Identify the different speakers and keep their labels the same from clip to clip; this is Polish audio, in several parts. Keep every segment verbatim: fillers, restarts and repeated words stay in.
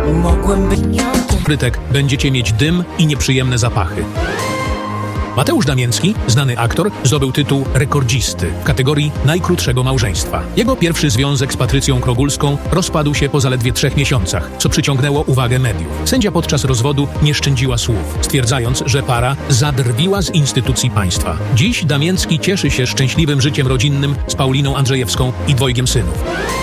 Speaker 1: Mogłem być
Speaker 2: Frytek będziecie mieć dym i nieprzyjemne zapachy. Mateusz Damięcki, znany aktor, zdobył tytuł rekordzisty w kategorii najkrótszego małżeństwa. Jego pierwszy związek z Patrycją Krogulską rozpadł się po zaledwie trzech miesiącach, co przyciągnęło uwagę mediów. Sędzia podczas rozwodu nie szczędziła słów, stwierdzając, że para zadrwiła z instytucji państwa. Dziś Damięcki cieszy się szczęśliwym życiem rodzinnym z Pauliną Andrzejewską i dwojgiem synów.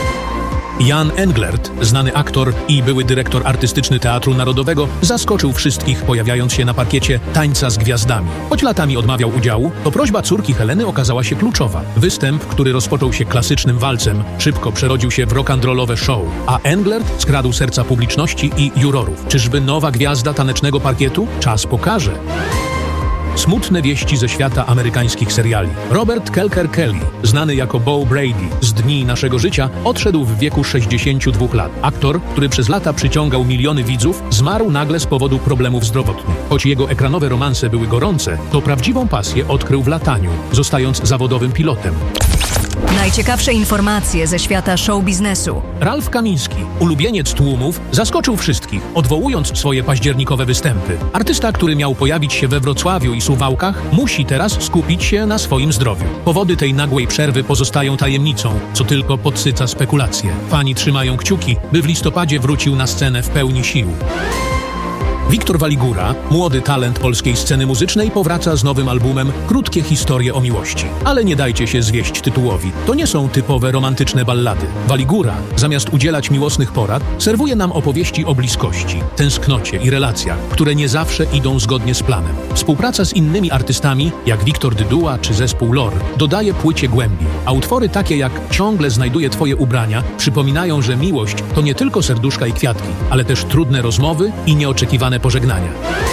Speaker 2: Jan Englert, znany aktor i były dyrektor artystyczny Teatru Narodowego, zaskoczył wszystkich, pojawiając się na parkiecie Tańca z Gwiazdami. Choć latami odmawiał udziału, to prośba córki Heleny okazała się kluczowa. Występ, który rozpoczął się klasycznym walcem, szybko przerodził się w rock'n'rollowe show, a Englert skradł serca publiczności i jurorów. Czyżby nowa gwiazda tanecznego parkietu? Czas pokaże. Smutne wieści ze świata amerykańskich seriali. Robert Kelker Kelly, znany jako Bo Brady z Dni naszego życia, odszedł w wieku sześćdziesięciu dwóch lat. Aktor, który przez lata przyciągał miliony widzów, zmarł nagle z powodu problemów zdrowotnych. Choć jego ekranowe romanse były gorące, to prawdziwą pasję odkrył w lataniu, zostając zawodowym pilotem.
Speaker 3: Najciekawsze informacje ze świata show biznesu.
Speaker 2: Ralf Kamiński, ulubieniec tłumów, zaskoczył wszystkich, odwołując swoje październikowe występy. Artysta, który miał pojawić się we Wrocławiu i Suwałkach, musi teraz skupić się na swoim zdrowiu. Powody tej nagłej przerwy pozostają tajemnicą, co tylko podsyca spekulacje. Fani trzymają kciuki, by w listopadzie wrócił na scenę w pełni sił. Wiktor Waligura, młody talent polskiej sceny muzycznej, powraca z nowym albumem Krótkie historie o miłości. Ale nie dajcie się zwieść tytułowi. To nie są typowe romantyczne ballady. Waligura, zamiast udzielać miłosnych porad, serwuje nam opowieści o bliskości, tęsknocie i relacjach, które nie zawsze idą zgodnie z planem. Współpraca z innymi artystami, jak Wiktor Dyduła czy zespół Lor, dodaje płycie głębi, a utwory takie jak Ciągle znajduję twoje ubrania przypominają, że miłość to nie tylko serduszka i kwiatki, ale też trudne rozmowy i nieoczekiwane pożegnania.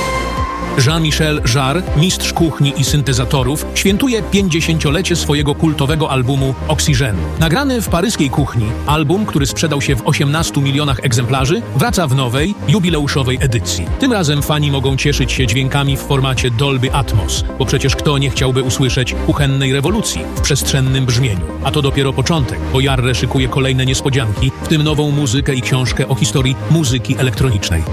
Speaker 2: Jean-Michel Jarre, mistrz kuchni i syntezatorów, świętuje pięćdziesięciolecie swojego kultowego albumu Oxygène. Nagrany w paryskiej kuchni, album, który sprzedał się w osiemnastu milionach egzemplarzy, wraca w nowej, jubileuszowej edycji. Tym razem fani mogą cieszyć się dźwiękami w formacie Dolby Atmos, bo przecież kto nie chciałby usłyszeć kuchennej rewolucji w przestrzennym brzmieniu. A to dopiero początek, bo Jarre szykuje kolejne niespodzianki, w tym nową muzykę i książkę o historii muzyki elektronicznej.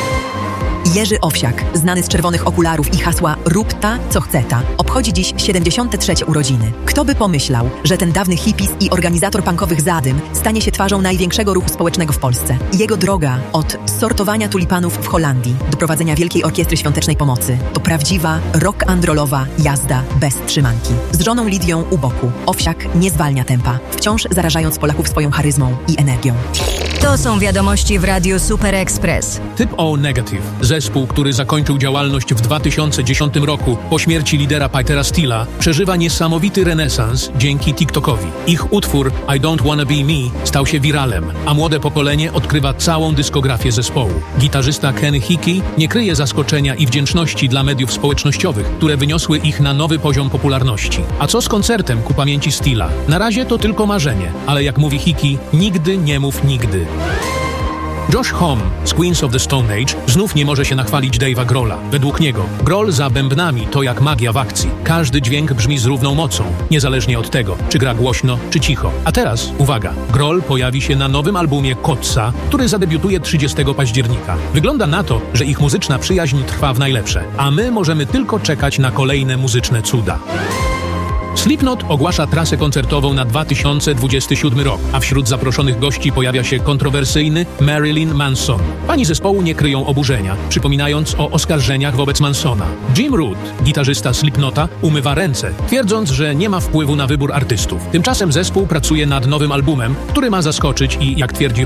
Speaker 4: Jerzy Owsiak, znany z czerwonych okularów i hasła Rób ta, co chce ta, obchodzi dziś siedemdziesiąte trzecie urodziny. Kto by pomyślał, że ten dawny hipis i organizator punkowych zadym stanie się twarzą największego ruchu społecznego w Polsce. Jego droga od sortowania tulipanów w Holandii do prowadzenia Wielkiej Orkiestry Świątecznej Pomocy to prawdziwa rock-and-rollowa jazda bez trzymanki. Z żoną Lidią u boku Owsiak nie zwalnia tempa, wciąż zarażając Polaków swoją charyzmą i energią.
Speaker 3: To są wiadomości w Radiu Super Express.
Speaker 2: Typ O Negative, zespół, który zakończył działalność w dwa tysiące dziesiątym roku po śmierci lidera Petera Steela, przeżywa niesamowity renesans dzięki TikTokowi. Ich utwór I Don't Wanna Be Me stał się wiralem, a młode pokolenie odkrywa całą dyskografię zespołu. Gitarzysta Ken Hickey nie kryje zaskoczenia i wdzięczności dla mediów społecznościowych, które wyniosły ich na nowy poziom popularności. A co z koncertem ku pamięci Steela? Na razie to tylko marzenie, ale jak mówi Hickey, nigdy nie mów nigdy. Josh Homme z Queens of the Stone Age znów nie może się nachwalić Dave'a Grohla. Według niego Grohl za bębnami to jak magia w akcji. Każdy dźwięk brzmi z równą mocą, niezależnie od tego, czy gra głośno, czy cicho. A teraz, uwaga, Grohl pojawi się na nowym albumie Kotsa, który zadebiutuje trzydziestego października. Wygląda na to, że ich muzyczna przyjaźń trwa w najlepsze, a my możemy tylko czekać na kolejne muzyczne cuda. Slipknot ogłasza trasę koncertową na dwa tysiące dwudziesty siódmy rok, a wśród zaproszonych gości pojawia się kontrowersyjny Marilyn Manson. Fani zespołu nie kryją oburzenia, przypominając o oskarżeniach wobec Mansona. Jim Root, gitarzysta Slipknota, umywa ręce, twierdząc, że nie ma wpływu na wybór artystów. Tymczasem zespół pracuje nad nowym albumem, który ma zaskoczyć i, jak twierdzi